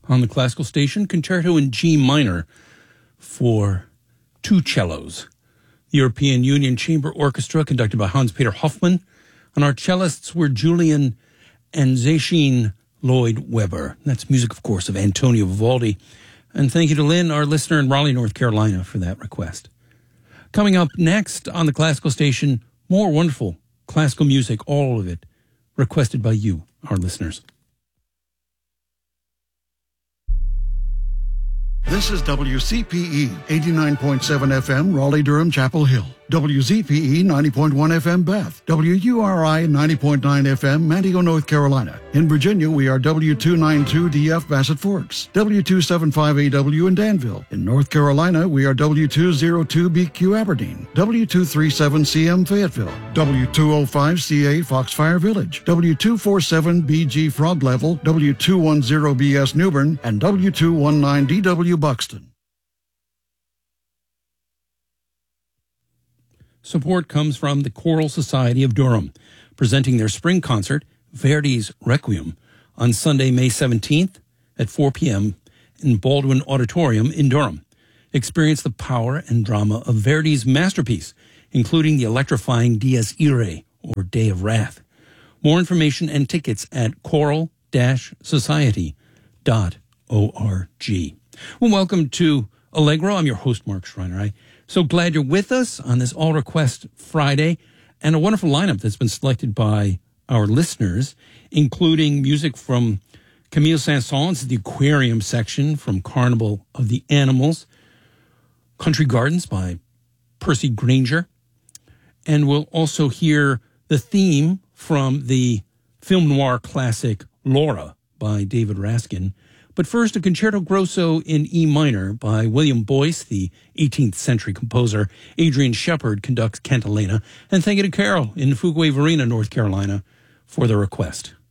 On the classical station, concerto in G minor for two cellos. The European Union Chamber Orchestra, conducted by Hans-Peter Hoffmann, and our cellists were Julian and Zachine Lloyd Webber. That's music, of course, of Antonio Vivaldi. And thank you to Lynn, our listener in Raleigh, North Carolina, for that request. Coming up next on the classical station, more wonderful classical music, all of it requested by you, our listeners. This is WCPE 89.7 FM, Raleigh-Durham, Chapel Hill. WZPE 90.1 FM, Bath. WURI 90.9 FM, Manteo, North Carolina. In Virginia, we are W292DF, Bassett Forks. W275AW in Danville. In North Carolina, we are W202BQ, Aberdeen. W237CM, Fayetteville. W205CA, Foxfire Village. W247BG, Frog Level. W210BS, Newbern. And W219DW, Buxton. Support comes from the Choral Society of Durham, presenting their spring concert, Verdi's Requiem, on Sunday, May 17th at 4 p.m. in Baldwin Auditorium in Durham. Experience the power and drama of Verdi's masterpiece, including the electrifying Dies Irae, or Day of Wrath. More information and tickets at choral-society.org. Well, welcome to Allegro. I'm your host, Mark Schreiner. So glad you're with us on this All Request Friday, and a wonderful lineup that's been selected by our listeners, including music from Camille Saint-Saëns, the Aquarium section from Carnival of the Animals, Country Gardens by Percy Granger, and we'll also hear the theme from the film noir classic Laura by David Raskin. But first, a concerto grosso in E minor by William Boyce, the 18th century composer. Adrian Shepard conducts Cantilena. And thank you to Carol in Fuquay-Varina, North Carolina, for the request.